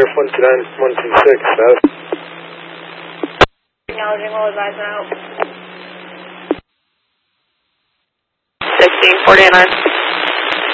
Sheriff 129-126, south. Acknowledging, will advise now. 1649.